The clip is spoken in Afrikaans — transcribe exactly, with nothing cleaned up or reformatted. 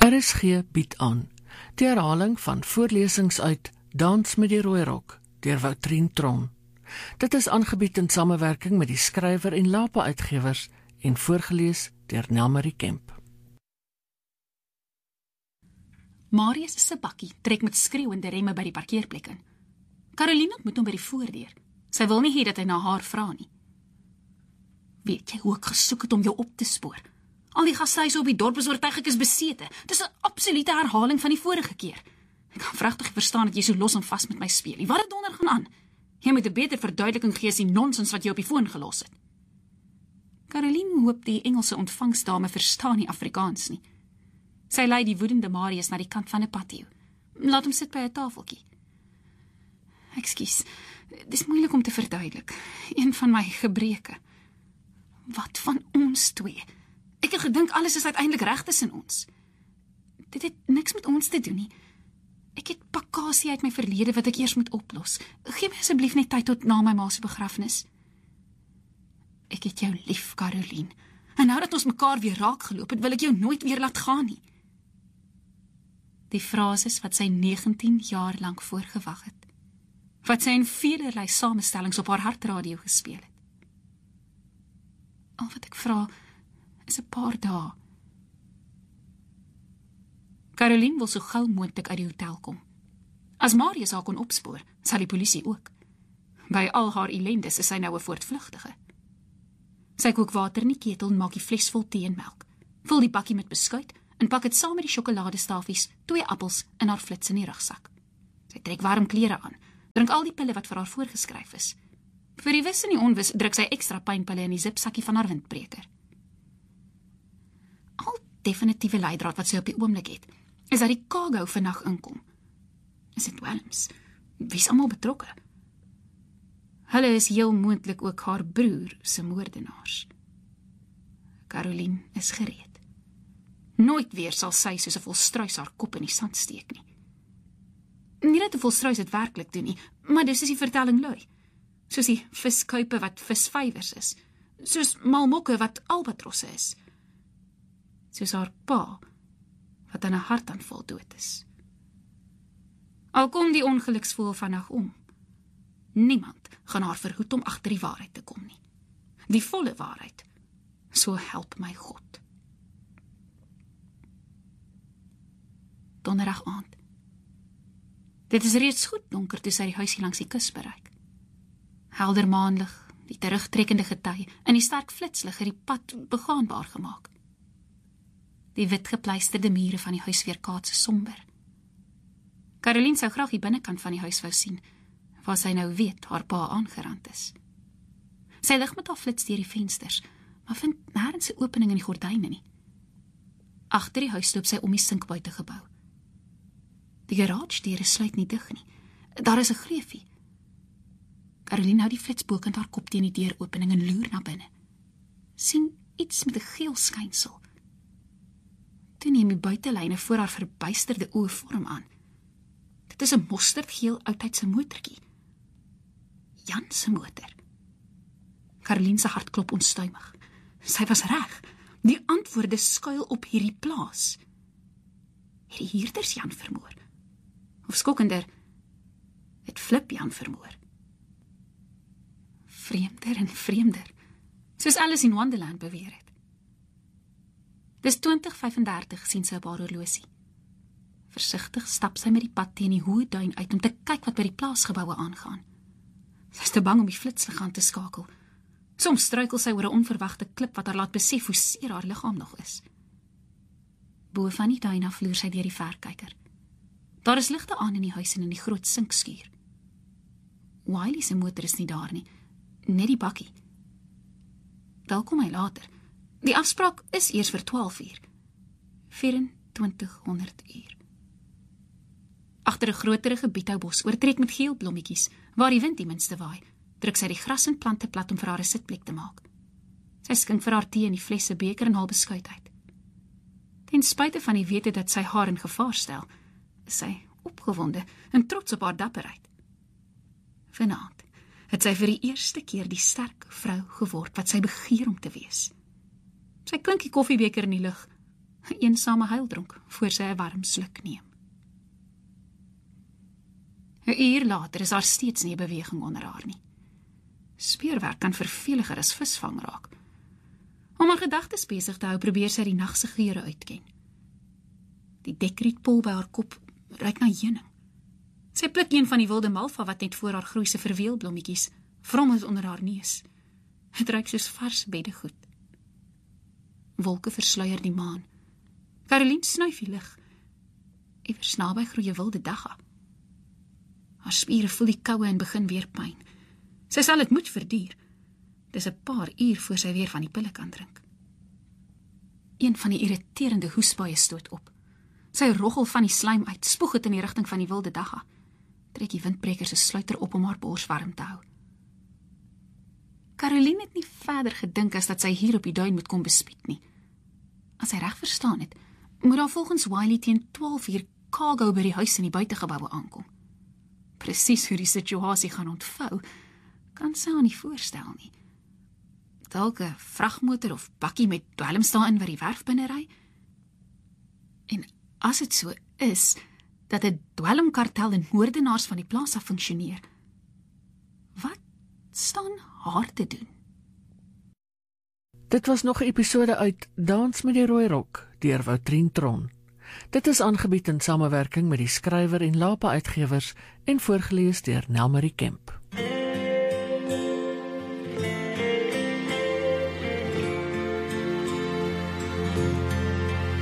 R S G bied aan die herhaling van voorlesings uit Dans met die Rooirok deur Woutrien Tron. Dit is aangebied in samewerking met die skrywer en Lapa uitgewers en voorgelees deur Nelmarie Kemp. Marius se bakkie trek met skreeuende remme by die parkeerplek in. Caroline ontmoet hom by die voordeur. Sy wil nie hê dat hy na haar vra nie. Weet jy hoe ek gesoek het om jou op te spoor? Al die gastehuise op die dorp is oortuig ek is besete. Dit is 'n absolute herhaling van die vorige keer. Ek kan vragtig verstaan dat jy so los en vas met my speel. Wat het donder gaan aan? Jy moet 'n beter verduideliking gee as die nonsens wat jy op die foon gelos het. Caroline hoop die Engelse ontvangsdame verstaan nie Afrikaans nie. Sy lei die woedende Marius na die kant van 'n patio. Laat hom sit by 'n tafeltjie. Ekskuus, dis moeilik om te verduidelik. Een van my gebreke. Wat van ons twee? Ek het gedink alles is uiteindelik reg tussen ons. Dit het niks met ons te doen nie. Ek het pakkasie uit my verlede wat ek eers moet oplos. Gee my asseblief net tyd tot na my ma se begrafnis. Ek het jou lief, Caroline. En nou dat ons mekaar weer raak geloop het, wil ek jou nooit weer laat gaan nie. Die frases wat sy negentien jaar lank voorgewag het. Wat sy in velerlei samestellings op haar hartradio gespeel het. Al wat ek vra is 'n paar dae. Caroline wil so gou moontlik uit die hotel kom. As Marius haar kon opspoor, sal die polisie ook. By al haar ellendes is sy nou 'n voortvlugtige. Sy kook water in die ketel en maak die fles vol tee en melk. Vul die bakkie met beskuit en pak dit saam met die sjokoladestafies, twee appels in haar flits in die rugsak. Sy trek warm klere aan, drink al die pille wat vir haar voorgeskryf is. Vir die wis en die onwis druk sy ekstra pynpille in die zipsakkie van haar windbreker. Al definitiewe leidraad wat sy op die oomblik het, is dat die cargo vandag inkom. Is dit dwelms? Wie is almal betrokke? Hulle is heel moontlik ook haar broer se moordenaars. Caroline is gereed. Nooit weer sal sy soos 'n volstruis haar kop in die sand steek nie. Nie dat 'n volstruis dit werklik doen nie, maar dis is die vertelling lui. Soos die viskuipe wat visvyvers is, soos malmokke wat albatrosse is, soos haar pa wat aan 'n hartaanval dood is. Al kom die ongeluksvoël vandag om, niemand gaan haar verhoed om agter die waarheid te kom nie. Die volle waarheid, so help my God. Donderdag aand. Dit is reeds goed donker toe sy die huisie langs die kus bereik. Helder maanlig, die terugtrekkende gety en die sterk flitslig het die pad begaanbaar gemaak. Die wit gepleisterde mure van die huis weerkaats somber. Caroline sou graag die binnekant van die huis wou sien, waar sy nou weet haar pa aangerand is. Sy lig met haar flits deur die vensters, maar vind nêrens 'n opening in die gordyne nie. Agter die huis loop sy om die sinkbuitegebou. Die garage-deure sluit nie dig nie. Daar is 'n greefie. Caroline hou die flits bokant haar kop teen die deuropening en loer na binne. Sien iets met 'n geel skynsel. Toe neem die buitelyne voor haar verbuisterde oë vorm aan. Dit is 'n mosterdgeel oudtydse motortjie. Jan se motor. Caroline se hart klop onstuimig. Sy was reg. Die antwoorde skuil op hierdie plaas. Het die huurders Jan vermoor? Of skokkender, het Flip Jan vermoor? Vreemder en vreemder, soos Alice in Wonderland beweer het. Dis twintig vyf en dertig, sien sy op haar horlosie. Versigtig stap sy met die pad teen die hoë duin uit om te kyk wat by die plaasgeboue aangaan. Sy is te bang om die flitslig aan te skakel. Soms struikel sy oor 'n onverwagte klip wat haar laat besef hoe seer haar liggaam nog is. Bo van die duin af loer sy deur die verkyker. Daar is ligte aan in die huis en in die groot sinkskuur. Wiley se motor is nie daar nie, net die bakkie. Wel kom hy later. Die afspraak is eers vir twaalf uur. vyf twee honderd uur. Agter 'n grotere gebiedhoubos oortrek met geel blommetjies, waar die wind die minste waai, druk sy die gras en plante plat om vir haar 'n sitplek te maak. Sy skink vir haar tee in die flesse beker en haal beskuit uit. Ten spyte van die wete dat sy haar in gevaar stel, is sy opgewonde en trots op haar dapperheid. Vanaand het sy vir die eerste keer die sterk vrou geword wat sy begeer om te wees. Sy klink die koffiebeker in die lug 'n eensame huildronk voor sy 'n warm sluk neem. 'n Uur later is daar steeds nie 'n beweging onder haar nie. Speurwerk kan verveliger as visvang raak. Om haar gedagtes besig te hou, probeer sy die nagse geure uitken. Die dekrietpol by haar kop ruik na heuning. Sy pluk een van die wilde malva wat net voor haar groei se verweelblommetjies, vrommend onder haar neus. Het ruik soos vars beddegoed. Wolke versluier die maan. Caroline snuif die lug. Iewers naby groei 'n wilde dagga. Haar spiere voel die koue en begin weer pyn. Sy sal dit moet verduur. Dis 'n paar uur voor sy weer van die pille kan drink. Een van die irriterende hoesbuie stoot op. Sy roggel van die slijm uit, spoeg het in die rigting van die wilde dagga. Trek die windbreker se sluiter op om haar bors warm te hou. Caroline het nie verder gedink as dat sy hier op die duin moet kom bespied nie. As sy reg verstaan het, moet daar volgens Wiley teen twaalf uur cargo by die huis in die buitegeboue aankom. Presies hoe die situasie gaan ontvou, kan sy haar nie voorstel nie. Dalk 'n vragmotor of bakkie met dwelms daarin wat die werf binne ry? En as dit so is, dat 'n dwelmkartel en moordenaars van die plaas af funksioneer, wat staan haar te doen? Dit was nog 'n episode uit Dans met die Rooirok deur Woutrien Tron. Dit is aangebied in samewerking met die skrywer en Lapa Uitgewers en voorgeles deur Nelmarie Kemp.